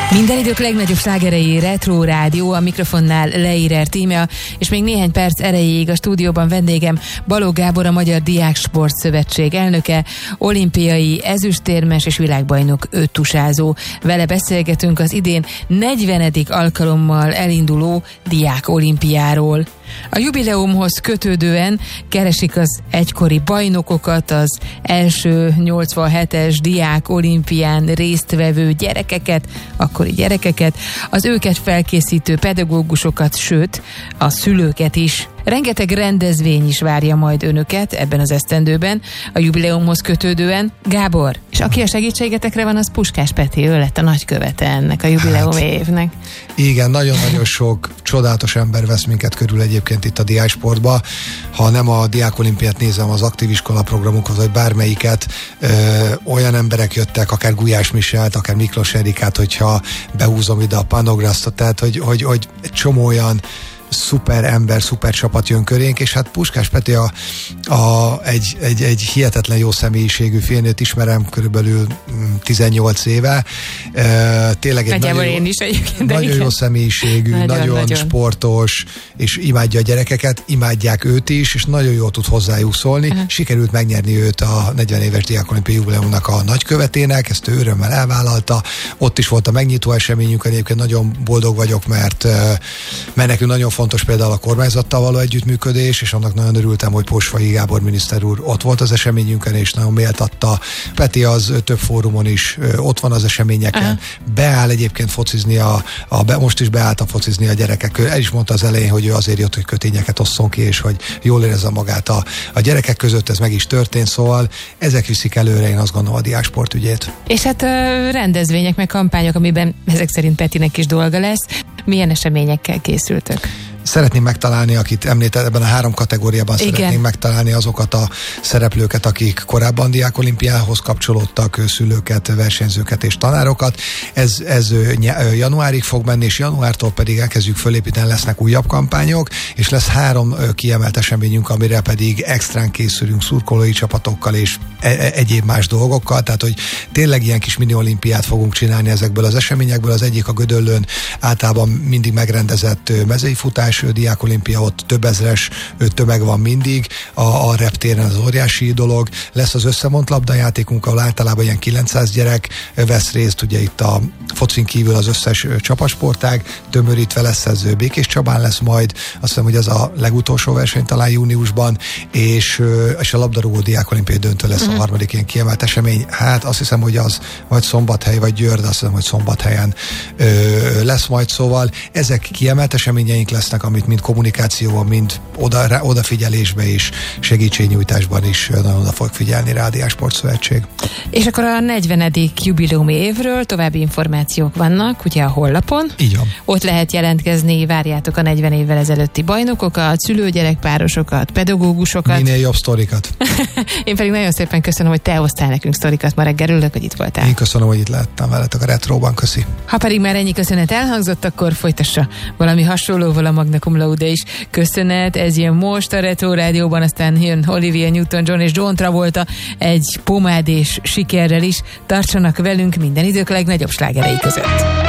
Minden idők legnagyobb slágerei Retro Rádió, a mikrofonnál Leirer Tímea, és még néhány perc erejéig a stúdióban vendégem Balogh Gábor, a Magyar Diáksport Szövetség elnöke, olimpiai ezüstérmes és világbajnok öttusázó. Vele beszélgetünk az idén 40. alkalommal elinduló diák olimpiáról. A jubileumhoz kötődően keresik az egykori bajnokokat, az első 87-es diák olimpián résztvevő gyerekeket, akkori gyerekeket, az őket felkészítő pedagógusokat, sőt, a szülőket is. Rengeteg rendezvény is várja majd önöket ebben az esztendőben, a jubileumhoz kötődően. Gábor, és aki a segítségetekre van, az Puskás Peti, ő lett a nagykövete ennek a jubileum évnek. Igen, nagyon-nagyon sok csodálatos ember vesz minket körül egyébként itt a diáksportba. Ha nem a diákolimpiát nézem, az aktív iskola programokat, vagy bármelyiket, olyan emberek jöttek, akár Gulyás Michelt, akár Miklós Erikát, hogyha behúzom ide a Panograsztot, tehát hogy egy csomó olyan szuper ember, szuper csapat jön körénk, és hát Puskás Peti egy hihetetlen jó személyiségű félnőt ismerem körülbelül 18 éve. Tényleg egy nagyon jó személyiségű, nagyon sportos, és imádja a gyerekeket, imádják őt is, és nagyon jól tud hozzájuk szólni. Sikerült megnyerni őt a 40 éves diákolimpiai jubileumnak a nagykövetének, ezt ő örömmel elvállalta. Ott is volt a megnyitó eseményünk, egyébként nagyon boldog vagyok, mert nekünk nagyon fontos például a kormányzattal való együttműködés, és annak nagyon örültem, hogy Posvai Gábor miniszter úr ott volt az eseményünkön, és nagyon méltatta. Peti az több fórumon is ott van az eseményeken. Beáll egyébként focizni, most is beállta focizni a gyerekek. El is mondta az elején, hogy ő azért jött, hogy kötényeket osszon ki, és hogy jól érezze magát a gyerekek között, ez meg is történt, szóval ezek viszik előre, én azt gondolom, a diáksport ügyét. És hát rendezvények, meg kampányok, amiben ezek szerint Petinek is dolga lesz. Milyen eseményekkel készültök? Szeretném megtalálni, akit említett, ebben a 3 kategóriában szeretnénk megtalálni azokat a szereplőket, akik korábban diákolimpiához kapcsolódtak, szülőket, versenyzőket és tanárokat. Ez januárig fog menni, és januártól pedig elkezdjük fölépíteni, lesznek újabb kampányok, és lesz 3 kiemelt eseményünk, amire pedig extrán készülünk szurkolói csapatokkal és egyéb más dolgokkal, tehát hogy tényleg ilyen kis mini olimpiát fogunk csinálni ezekből az eseményekből. Az egyik a Gödöllőn általában mindig megrendezett mezei futás, diákolimpia, ott több ezres tömeg van mindig, a reptéren az óriási dolog, lesz az összemont labdajátékunk, ahol általában ilyen 900 gyerek vesz részt, ugye itt a focin kívül az összes csapatsportág tömörítve lesz, ez Békés Csabán lesz majd, azt hiszem, hogy ez a legutolsó verseny talán júniusban, és a labdarúgó diákolimpiai döntő lesz a harmadik ilyen kiemelt esemény. Hát azt hiszem, hogy az vagy Szombathely, vagy Győr, de azt hiszem, hogy Szombathelyen lesz majd, szóval ezek kiemelt eseményeink lesznek, amit mind kommunikációban, mind odafigyelésbe és segítségnyújtásban is nagyon oda fog figyelni rá a Diáksport Szövetség. És akkor a 40. jubileumi évről további információk vannak, ugye a honlapon. Így van. Ott lehet jelentkezni, várjátok a 40 évvel ezelőtti bajnokokat, szülőgyerekpárosokat, pedagógusokat. Minél jobb sztorikat. Én pedig nagyon szépen köszönöm, hogy te hoztál nekünk sztorikat ma reggel, örülök, hogy itt voltál. Én köszönöm, hogy itt lehettem veletek a Retróban, köszi. Ha pedig már ennyi köszönet elhangzott, akkor folytassa valami hasonlóval a Magna Cum Laude is. Köszönet, ez jön most a Retro Rádióban, aztán jön Olivia Newton-John és John Travolta egy pomádés sikerrel is. Tartsanak velünk minden idők legnagyobb slágerei között.